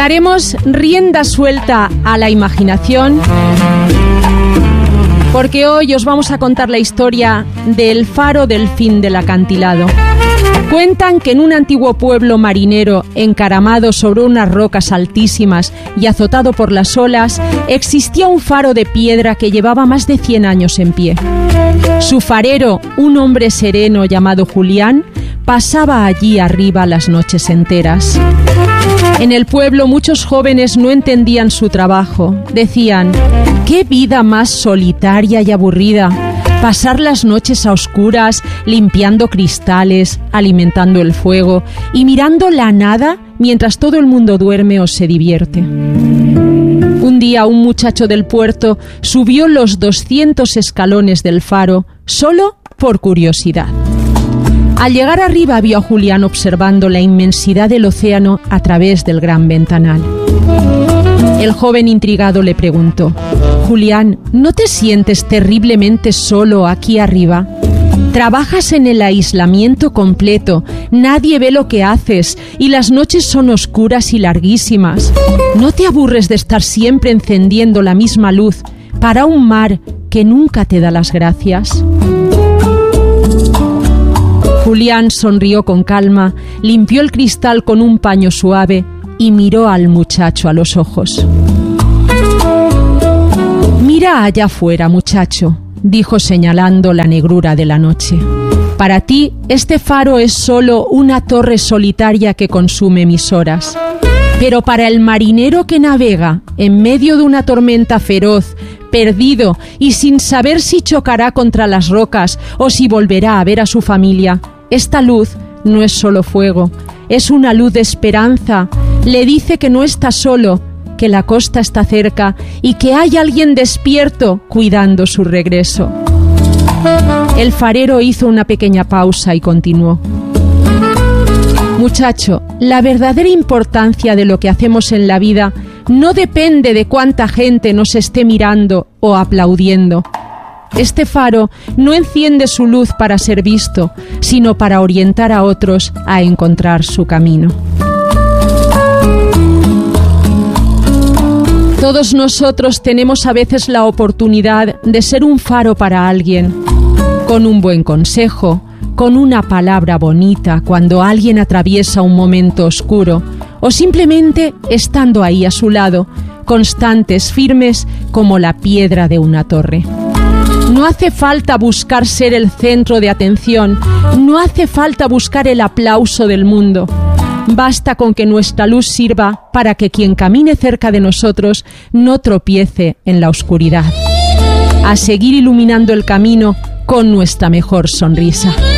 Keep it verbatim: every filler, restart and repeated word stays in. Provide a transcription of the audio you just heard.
Daremos rienda suelta a la imaginación, porque hoy os vamos a contar la historia del faro del fin del acantilado. Cuentan que en un antiguo pueblo marinero, encaramado sobre unas rocas altísimas y azotado por las olas, existía un faro de piedra que llevaba más de cien años en pie. Su farero, un hombre sereno llamado Julián, pasaba allí arriba las noches enteras. En el pueblo muchos jóvenes no entendían su trabajo. Decían: «¡Qué vida más solitaria y aburrida! Pasar las noches a oscuras, limpiando cristales, alimentando el fuego y mirando la nada mientras todo el mundo duerme o se divierte». Un día un muchacho del puerto subió los doscientos escalones del faro solo por curiosidad. Al llegar arriba vio a Julián observando la inmensidad del océano a través del gran ventanal. El joven intrigado le preguntó: «Julián, ¿no te sientes terriblemente solo aquí arriba? Trabajas en el aislamiento completo, nadie ve lo que haces y las noches son oscuras y larguísimas. ¿No te aburres de estar siempre encendiendo la misma luz para un mar que nunca te da las gracias?» Julián sonrió con calma, limpió el cristal con un paño suave y miró al muchacho a los ojos. «Mira allá afuera, muchacho», dijo señalando la negrura de la noche. «Para ti, este faro es solo una torre solitaria que consume mis horas. Pero para el marinero que navega en medio de una tormenta feroz, perdido y sin saber si chocará contra las rocas o si volverá a ver a su familia, esta luz no es solo fuego, es una luz de esperanza. Le dice que no está solo, que la costa está cerca y que hay alguien despierto cuidando su regreso». El farero hizo una pequeña pausa y continuó: «Muchacho, la verdadera importancia de lo que hacemos en la vida no depende de cuánta gente nos esté mirando o aplaudiendo. Este faro no enciende su luz para ser visto, sino para orientar a otros a encontrar su camino». Todos nosotros tenemos a veces la oportunidad de ser un faro para alguien, con un buen consejo, con una palabra bonita cuando alguien atraviesa un momento oscuro, o simplemente estando ahí a su lado, constantes, firmes como la piedra de una torre. No hace falta buscar ser el centro de atención, no hace falta buscar el aplauso del mundo. Basta con que nuestra luz sirva para que quien camine cerca de nosotros no tropiece en la oscuridad. A seguir iluminando el camino con nuestra mejor sonrisa.